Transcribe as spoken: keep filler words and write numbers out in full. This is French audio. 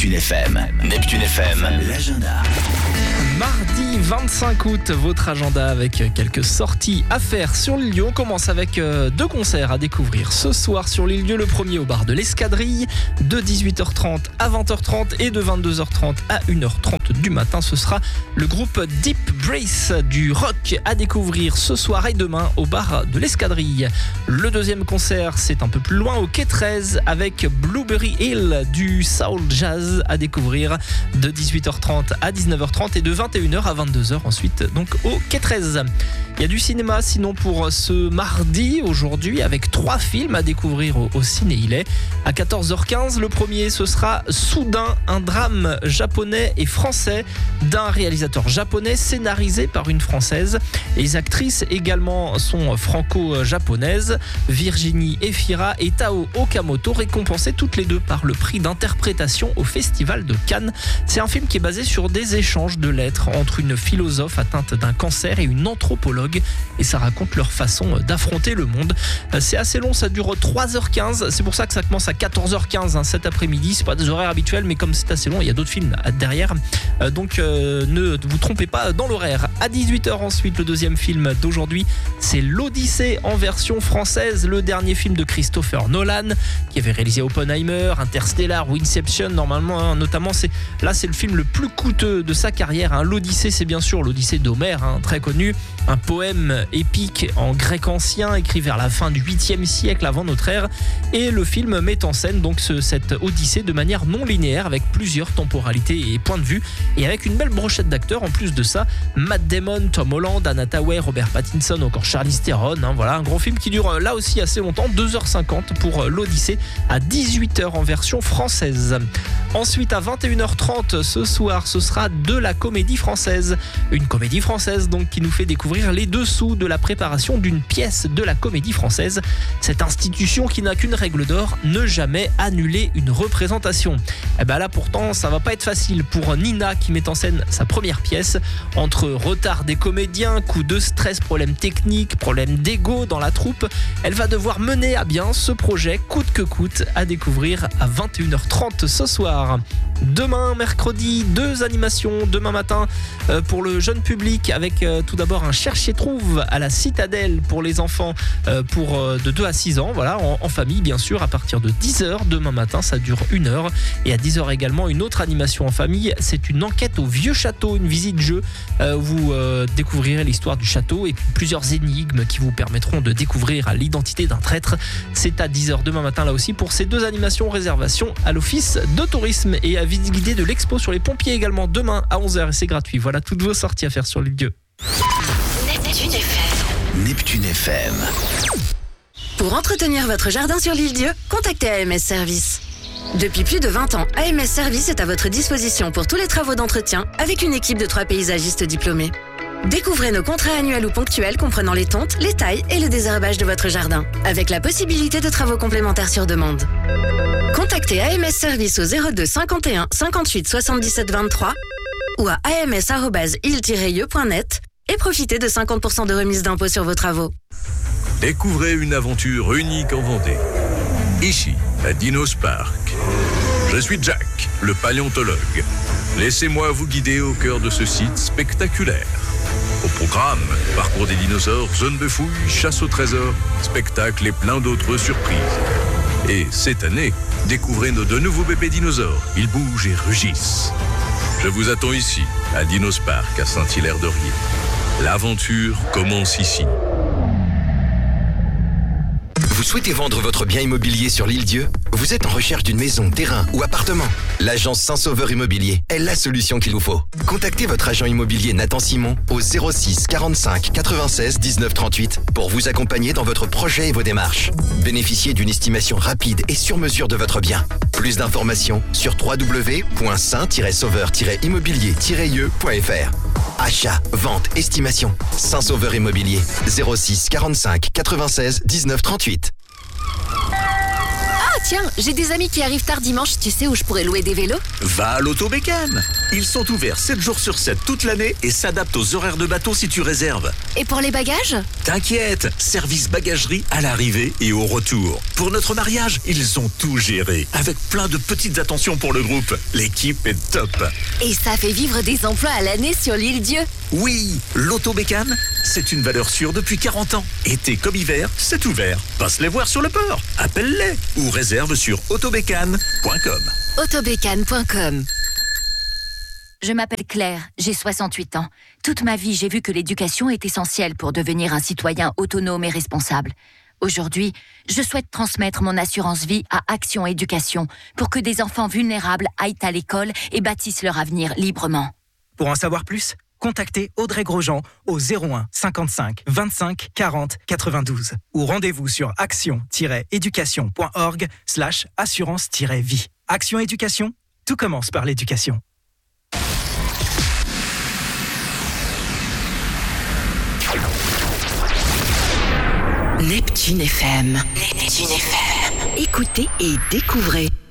Neptune F M. Neptune F M, l'agenda. Mardi vingt-cinq août, votre agenda avec quelques sorties à faire sur l'île Dieu. On commence avec deux concerts à découvrir ce soir sur l'île Dieu. Le premier au bar de l'Escadrille de dix-huit heures trente à vingt heures trente et de vingt-deux heures trente à une heure trente du matin. Ce sera le groupe Deep Brace, du rock à découvrir ce soir et demain au bar de l'Escadrille. Le deuxième concert, c'est un peu plus loin au quai treize avec Blueberry Hill, du soul jazz à découvrir de dix-huit heures trente à dix-neuf heures trente et de vingt et une heures à vingt-deux heures ensuite donc au quai treize. Il y a du cinéma sinon pour ce mardi aujourd'hui avec trois films à découvrir au, au Ciné Hillet. À quatorze heures quinze, le premier ce sera Soudain, un drame japonais et français d'un réalisateur japonais scénarisé par une française. Les actrices également sont franco-japonaises, Virginie Efira et Tao Okamoto, récompensées toutes les deux par le prix d'interprétation au Festival de Cannes. C'est un film qui est basé sur des échanges de lettres entre une philosophe atteinte d'un cancer et une anthropologue, et ça raconte leur façon d'affronter le monde. C'est assez long, ça dure trois heures quinze, c'est pour ça que ça commence à quatorze heures quinze hein, cet après-midi. C'est pas des horaires habituels, mais comme c'est assez long, il y a d'autres films derrière, donc euh, ne vous trompez pas dans l'horaire. À dix-huit heures ensuite, le deuxième film d'aujourd'hui, c'est l'Odyssée en version française, le dernier film de Christopher Nolan qui avait réalisé Oppenheimer, Interstellar ou Inception. Normalement hein, notamment c'est là c'est le film le plus coûteux de sa carrière hein. L'Odyssée, c'est bien sûr l'Odyssée d'Homère hein, très connu, un poème épique en grec ancien écrit vers la fin du huitième siècle avant notre ère, et le film met en scène donc ce, cette Odyssée de manière non linéaire avec plusieurs temporalités et points de vue, et avec une belle brochette d'acteurs en plus de ça: Matt Damon, Tom Holland, Anna Thaoué, Robert Pattinson, encore Charlize Theron hein, voilà un gros film qui dure là aussi assez longtemps, deux heures cinquante pour l'Odyssée, à dix-huit heures en version française. Ensuite à vingt et une heures trente ce soir, ce sera de la comédie française, une comédie française donc qui nous fait découvrir les dessous de la préparation d'une pièce de la comédie française, cette institution qui n'a qu'une règle d'or: ne jamais annuler une représentation. Et ben là pourtant ça va pas être facile pour Nina qui met en scène sa première pièce. Entre retard des comédiens, coups de stress, problèmes techniques, problèmes d'ego dans la troupe, elle va devoir mener à bien ce projet coûte que coûte, à découvrir à vingt et une heures trente ce soir. Demain mercredi, deux animations demain matin euh, pour le jeune public avec euh, tout d'abord un cherche-et-trouve à la Citadelle pour les enfants euh, pour euh, de deux à six ans, voilà, en, en famille bien sûr, à partir de dix heures demain matin, ça dure une heure, et à dix heures également une autre animation en famille, c'est une enquête au vieux château, une visite jeu euh, où vous euh, découvrirez l'histoire du château et puis plusieurs énigmes qui vous permettront de découvrir l'identité d'un traître. C'est à dix heures demain matin là aussi pour ces deux animations. Réservation à l'office de tourisme, et à visite guidée de l'expo sur les pompiers également demain à onze heures, et c'est gratuit. Voilà toutes vos sorties à faire sur l'île Dieu. Neptune F M. Neptune F M. Pour entretenir votre jardin sur l'île Dieu, contactez A M S Service. Depuis plus de vingt ans, A M S Service est à votre disposition pour tous les travaux d'entretien avec une équipe de trois paysagistes diplômés. Découvrez nos contrats annuels ou ponctuels comprenant les tontes, les tailles et le désherbage de votre jardin, avec la possibilité de travaux complémentaires sur demande. Contactez A M S Service au zéro deux cinquante et un cinquante-huit soixante-dix-sept vingt-trois ou à a m s arobase il tiret e point net et profitez de cinquante pour cent de remise d'impôt sur vos travaux. Découvrez une aventure unique en Vendée. Ici, à Dinos Park. Je suis Jack, le paléontologue. Laissez-moi vous guider au cœur de ce site spectaculaire. Au programme, parcours des dinosaures, zone de fouilles, chasse au trésor, spectacles et plein d'autres surprises. Et cette année, découvrez nos deux nouveaux bébés dinosaures. Ils bougent et rugissent. Je vous attends ici, à Dinos Park, à Saint-Hilaire-d'Orier. L'aventure commence ici. Vous souhaitez vendre votre bien immobilier sur l'île Dieu? Vous êtes en recherche d'une maison, terrain ou appartement? L'agence Saint-Sauveur Immobilier est la solution qu'il vous faut. Contactez votre agent immobilier Nathan Simon au zéro six quarante-cinq quatre-vingt-seize dix-neuf trente-huit pour vous accompagner dans votre projet et vos démarches. Bénéficiez d'une estimation rapide et sur mesure de votre bien. Plus d'informations sur w w w point saint tiret sauveur tiret immobilier tiret i e point f r. Achat, vente, estimation. Saint-Sauveur Immobilier, zéro six quarante-cinq quatre-vingt-seize dix-neuf trente-huit. tiens, j'ai des amis qui arrivent tard dimanche. Tu sais où je pourrais louer des vélos? Va à l'Autobécane. Ils sont ouverts sept jours sur sept toute l'année et s'adaptent aux horaires de bateau si tu réserves. Et pour les bagages? T'inquiète, service bagagerie à l'arrivée et au retour. Pour notre mariage, ils ont tout géré, avec plein de petites attentions pour le groupe. L'équipe est top. Et ça fait vivre des emplois à l'année sur l'île Dieu. Oui, l'Autobécane, c'est une valeur sûre depuis quarante ans. Été comme hiver, c'est ouvert. Passe les voir sur le port, appelle-les ou réserve sur autobécane point com. autobécane point com. Je m'appelle Claire, j'ai soixante-huit ans. Toute ma vie, j'ai vu que l'éducation est essentielle pour devenir un citoyen autonome et responsable. Aujourd'hui, je souhaite transmettre mon assurance vie à Action Éducation pour que des enfants vulnérables aillent à l'école et bâtissent leur avenir librement. Pour en savoir plus, contactez Audrey Grosjean au zéro un cinquante-cinq vingt-cinq quarante quatre-vingt-douze ou rendez-vous sur action-éducation point org slash assurance-vie. Action Éducation, tout commence par l'éducation. Neptune F M. Neptune F M. Écoutez et découvrez.